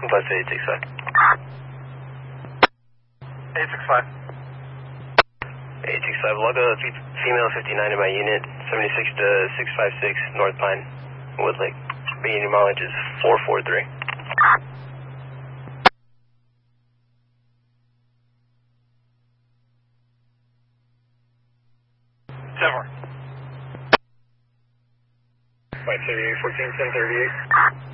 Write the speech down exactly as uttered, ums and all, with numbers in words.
Bus eight six five. eight six five. eight six five, log a female fifty-nine in my unit, seventy-six to six five six North Pine, Woodlake. Beginning mileage is four four three. seven. Flight thirty-eight fourteen, ten thirty-eight.